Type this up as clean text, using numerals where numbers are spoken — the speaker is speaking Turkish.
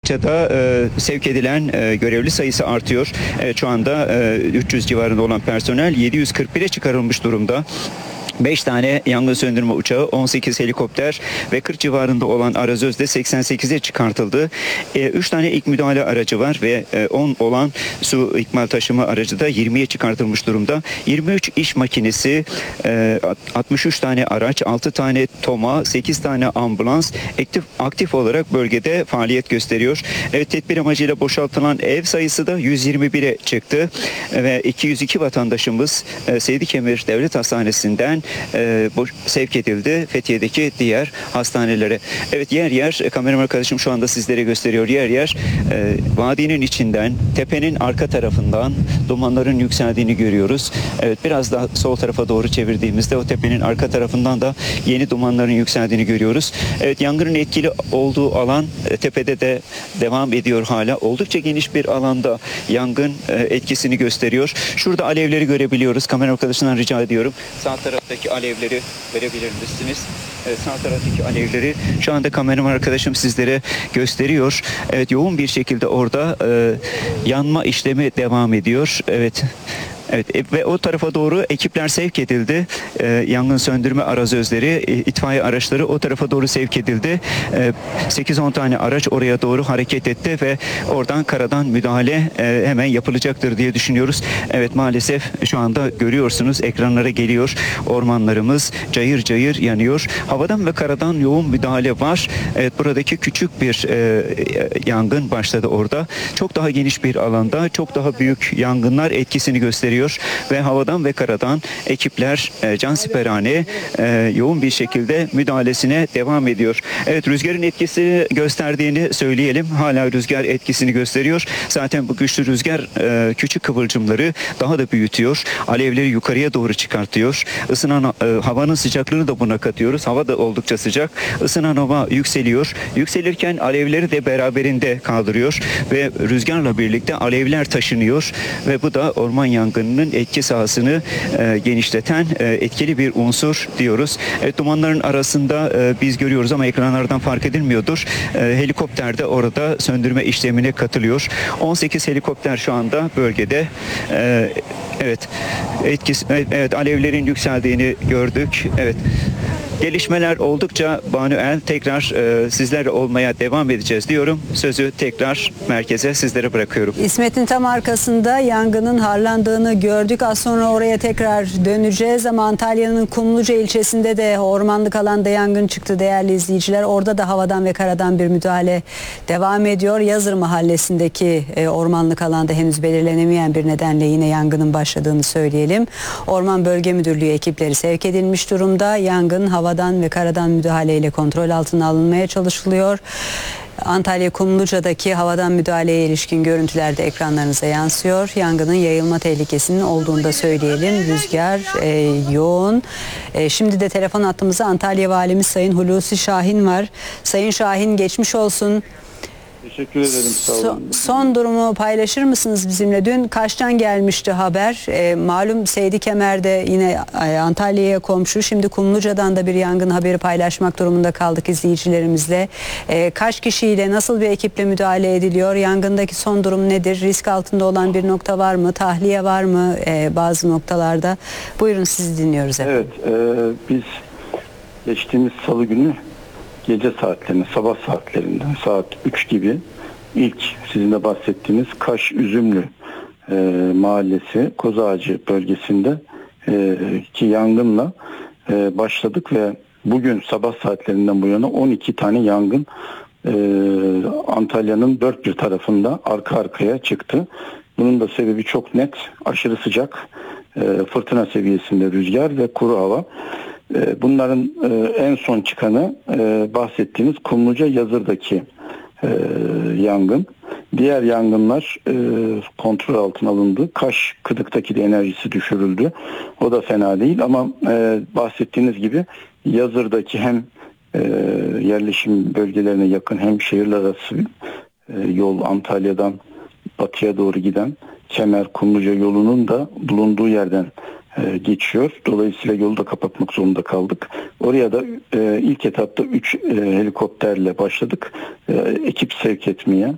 oldukça da sevk edilen görevli sayısı artıyor. Şu anda 300 civarında olan personel 741'e çıkarılmış durumda. 5 tane yangın söndürme uçağı, 18 helikopter ve 40 civarında olan arazözde 88'e çıkartıldı. 3 tane ilk müdahale aracı var ve 10 olan su ikmal taşıma aracı da 20'ye çıkartılmış durumda. 23 iş makinesi, 63 tane araç, 6 tane TOMA, 8 tane ambulans aktif olarak bölgede faaliyet gösteriyor. Tedbir amacıyla boşaltılan ev sayısı da 121'e çıktı ve 202 vatandaşımız Seydikemir Devlet Hastanesi'nden sevk edildi Fethiye'deki diğer hastanelere. Evet, yer yer kameraman arkadaşım şu anda sizlere gösteriyor. Yer yer vadinin içinden, tepenin arka tarafından dumanların yükseldiğini görüyoruz. Evet, biraz daha sol tarafa doğru çevirdiğimizde o tepenin arka tarafından da yeni dumanların yükseldiğini görüyoruz. Evet, yangının etkili olduğu alan tepede de devam ediyor hala. Oldukça geniş bir alanda yangın etkisini gösteriyor. Şurada alevleri görebiliyoruz. Kamera arkadaşından rica ediyorum. Sağ taraftaki alevleri verebilir misiniz? Sağ taraftaki alevleri şu anda kameraman arkadaşım sizlere gösteriyor. Evet, yoğun bir şekilde orada yanma işlemi devam ediyor. Evet. Evet, ve o tarafa doğru ekipler sevk edildi. Yangın söndürme arazözleri, itfaiye araçları o tarafa doğru sevk edildi. 8-10 tane araç oraya doğru hareket etti ve oradan karadan müdahale hemen yapılacaktır diye düşünüyoruz. Evet, maalesef şu anda görüyorsunuz, ekranlara geliyor. Ormanlarımız cayır cayır yanıyor. Havadan ve karadan yoğun müdahale var. Evet, buradaki küçük bir yangın başladı orada. Çok daha geniş bir alanda çok daha büyük yangınlar etkisini gösteriyor. Ve havadan ve karadan ekipler cansiperane yoğun bir şekilde müdahalesine devam ediyor. Evet, rüzgarın etkisini gösterdiğini söyleyelim. Hala rüzgar etkisini gösteriyor. Zaten bu güçlü rüzgar küçük kıvılcımları daha da büyütüyor. Alevleri yukarıya doğru çıkartıyor. Isınan havanın sıcaklığını da buna katıyoruz. Hava da oldukça sıcak. Isınan hava yükseliyor. Yükselirken alevleri de beraberinde kaldırıyor ve rüzgarla birlikte alevler taşınıyor ve bu da orman yangını etki sahasını genişleten etkili bir unsur diyoruz. Evet, dumanların arasında biz görüyoruz ama ekranlardan fark edilmiyordur. Helikopter de orada söndürme işlemine katılıyor. 18 helikopter şu anda bölgede. Evet, evet, alevlerin yükseldiğini gördük. Evet. Gelişmeler oldukça Banuel tekrar sizlerle olmaya devam edeceğiz diyorum. Sözü tekrar merkeze sizlere bırakıyorum. İsmet'in tam arkasında yangının harlandığını gördük. Az sonra oraya tekrar döneceğiz ama Antalya'nın Kumluca ilçesinde de ormanlık alanda yangın çıktı değerli izleyiciler. Orada da havadan ve karadan bir müdahale devam ediyor. Yazır mahallesindeki ormanlık alanda henüz belirlenemeyen bir nedenle yine yangının başladığını söyleyelim. Orman Bölge Müdürlüğü ekipleri sevk edilmiş durumda. Yangın havadan ve karadan müdahaleyle kontrol altına alınmaya çalışılıyor. Antalya Kumluca'daki havadan müdahaleye ilişkin görüntüler de ekranlarınıza yansıyor. Yangının yayılma tehlikesinin olduğunu da söyleyelim. Rüzgar yoğun. Şimdi de telefon hattımızda Antalya Valimiz Sayın Hulusi Şahin var. Sayın Şahin, geçmiş olsun. Teşekkür ederim, sağ olun. Son durumu paylaşır mısınız bizimle? Dün Kaş'tan gelmişti haber. Malum Seydikemer'de yine Antalya'ya komşu. Şimdi Kumluca'dan da bir yangın haberi paylaşmak durumunda kaldık izleyicilerimizle. Kaç kişiyle, nasıl bir ekiple müdahale ediliyor? Yangındaki son durum nedir? Risk altında olan bir nokta var mı? Tahliye var mı bazı noktalarda? Buyurun, sizi dinliyoruz efendim. Evet, biz geçtiğimiz salı günü gece saatlerinde, sabah saatlerinde saat 3 gibi ilk sizin de bahsettiğiniz Kaş Üzümlü mahallesi Kozağacı bölgesinde ki yangınla başladık ve bugün sabah saatlerinden bu yana 12 tane yangın Antalya'nın dört bir tarafında arka arkaya çıktı. Bunun da sebebi çok net: aşırı sıcak, fırtına seviyesinde rüzgar ve kuru hava. Bunların en son çıkanı bahsettiğimiz Kumluca Yazır'daki yangın. Diğer yangınlar kontrol altına alındı. Kaş Kıdık'taki de enerjisi düşürüldü. O da fena değil ama bahsettiğiniz gibi Yazır'daki hem yerleşim bölgelerine yakın hem şehirler arası yol, Antalya'dan batıya doğru giden Kemer-Kumluca yolunun da bulunduğu yerden geçiyor. Dolayısıyla yolu da kapatmak zorunda kaldık. Oraya da ilk etapta 3 helikopterle başladık. Ekip sevk etmeye.